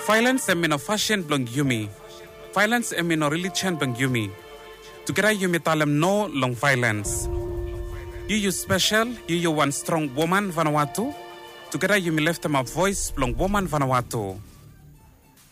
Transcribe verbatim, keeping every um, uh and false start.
Violence em in a fashion blong yumi. Violence em in a religion blong yumi. Together yumi talem no long violence. You you special, you you one strong woman Vanuatu. Together yumi left them a voice blong woman Vanuatu.